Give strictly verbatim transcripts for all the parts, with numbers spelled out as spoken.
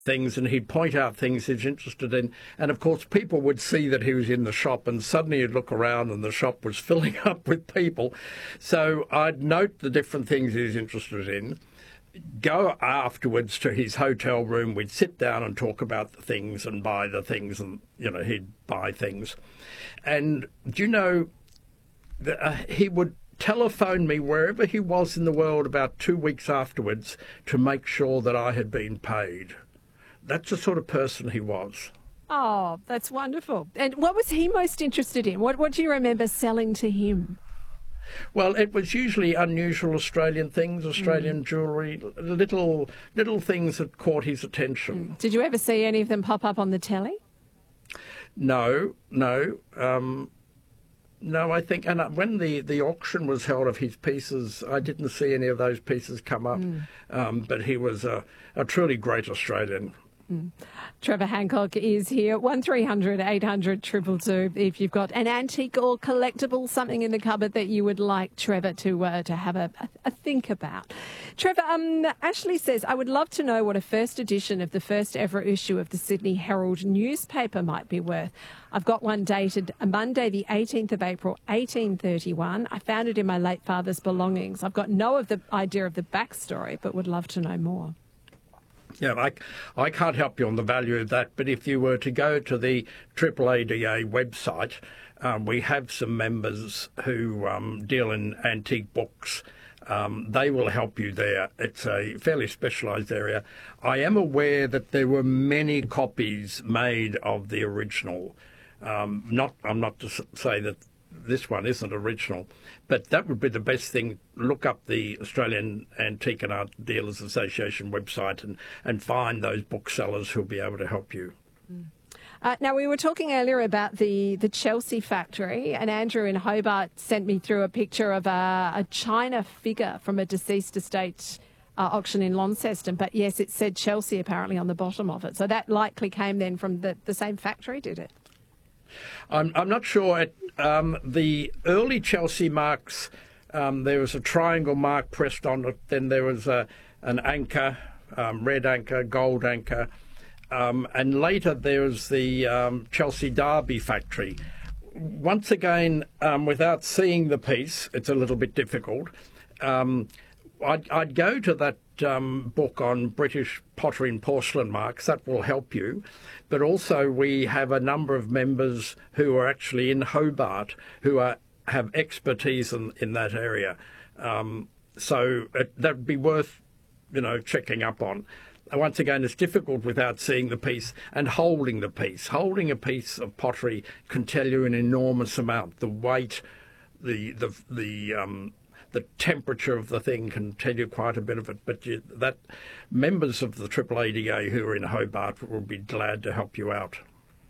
things, and he'd point out things he's interested in. And of course, people would see that he was in the shop, and suddenly you'd look around and the shop was filling up with people. So I'd note the different things he's interested in, go afterwards to his hotel room. We'd sit down and talk about the things and buy the things, and, you know, he'd buy things. And do you know, that, uh, he would telephone me wherever he was in the world about two weeks afterwards to make sure that I had been paid. That's the sort of person he was. Oh, that's wonderful. And what was he most interested in? What, what do you remember selling to him? Well, it was usually unusual Australian things, Australian mm. jewellery, little little things that caught his attention. Mm. Did you ever see any of them pop up on the telly? No, no. Um, no, I think, and when the, the auction was held of his pieces, I didn't see any of those pieces come up. Mm. Um, but he was a, a truly great Australian. Mm. Trevor Hancock is here. one three hundred eight hundred two two two if you've got an antique or collectible, something in the cupboard that you would like Trevor to uh, to have a, a think about. Trevor, um, Ashley says, I would love to know what a first edition of the first ever issue of the Sydney Herald newspaper might be worth. I've got one dated Monday the eighteenth of April eighteen thirty-one. I found it in my late father's belongings. I've got no of the idea of the backstory, but would love to know more. Yeah, I, I can't help you on the value of that, but if you were to go to the triple A D A website, um, we have some members who um, deal in antique books. Um, they will help you there. It's a fairly specialised area. I am aware that there were many copies made of the original. Um, not, I'm not to say that this one isn't original, but that would be the best thing. Look up the Australian Antique and Art Dealers Association website and, and find those booksellers who'll be able to help you. Mm. Uh, now, we were talking earlier about the, the Chelsea factory, and Andrew in Hobart sent me through a picture of a, a china figure from a deceased estate uh, auction in Launceston. But yes, it said Chelsea apparently on the bottom of it. So that likely came then from the, the same factory, did it? I'm, I'm not sure. It, um, the early Chelsea marks, um, there was a triangle mark pressed on it. Then there was a, an anchor, um, red anchor, gold anchor. Um, and later there was the um, Chelsea Derby factory. Once again, um, without seeing the piece, it's a little bit difficult. Um, I'd, I'd go to that um, book on British pottery and porcelain marks. That will help you. But also we have a number of members who are actually in Hobart who are, have expertise in, in that area. Um, so it, that would be worth, you know, checking up on. Once again, it's difficult without seeing the piece and holding the piece. Holding a piece of pottery can tell you an enormous amount. The weight, the the the um, the temperature of the thing can tell you quite a bit of it. But you, that members of the triple A D A who are in Hobart will be glad to help you out.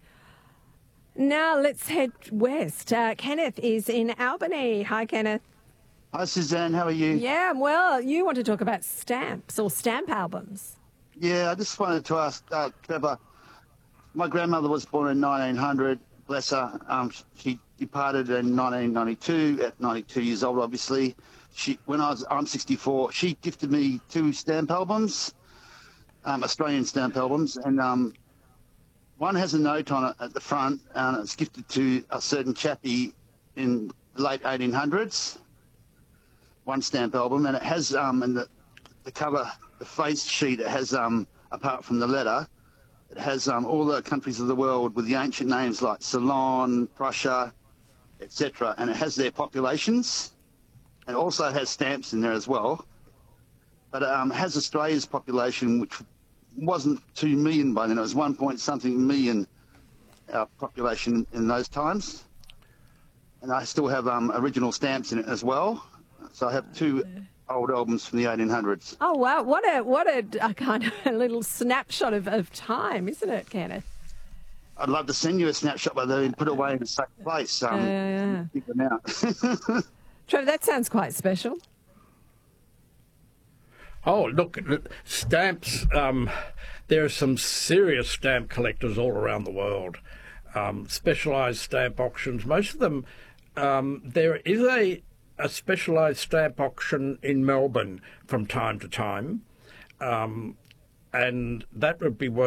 Now let's head west. Uh, Kenneth is in Albany. Hi, Kenneth. Hi, Suzanne. How are you? Yeah, I'm well. You want to talk about stamps or stamp albums? Yeah, I just wanted to ask uh, Trevor. My grandmother was born in nineteen hundred. Bless her. Um, she departed in nineteen ninety-two. At ninety-two years old, obviously. She, when I was, I'm sixty-four. She gifted me two stamp albums, um, Australian stamp albums, and um, one has a note on it at the front, and it's gifted to a certain chappie in the late eighteen hundreds. One stamp album, and it has um, in the the cover. The face sheet, it has, um, apart from the letter, it has um, all the countries of the world with the ancient names like Ceylon, Prussia, et cetera. And it has their populations. It also has stamps in there as well. But it um, has Australia's population, which wasn't two million by then. It was one point something million uh, population in those times. And I still have um, original stamps in it as well. So I have two old albums from the eighteen hundreds. Oh, wow. What a what a, a kind of a little snapshot of, of time, isn't it, Kenneth? I'd love to send you a snapshot, but they're put away in a safe place. Um, uh, keep them out. Trevor, that sounds quite special. Oh, look, stamps. Um, there are some serious stamp collectors all around the world. Um, specialised stamp auctions. Most of them, um, there is a a specialised stamp auction in Melbourne from time to time, um, and that would be worth